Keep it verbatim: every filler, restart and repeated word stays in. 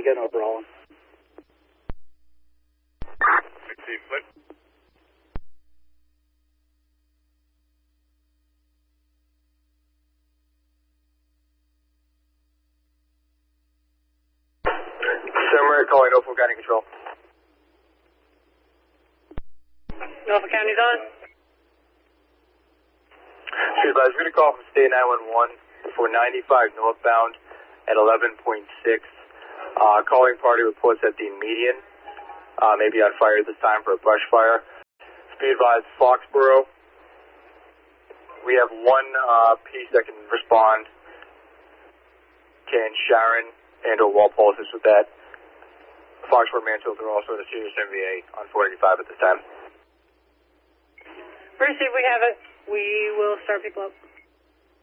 getting over Rollin. sixteen foot. Summer calling Norfolk County Control. Norfolk County's on. Street advisor, we're going to call from State nine one one for ninety-five northbound at eleven point six. Uh, calling party reports that the median uh, may be on fire at this time for a brush fire. Speed advised Foxborough. We have one uh, piece that can respond. Can Sharon and or Walpole assist with that? Foxborough Mansfield are also in a serious M V A on four eighty-five at this time. Receive, we have it. We will start people up.